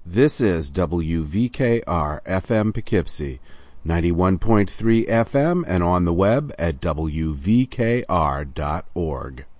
This is WVKR FM Poughkeepsie, 91.3 FM and on the web at WVKR.org.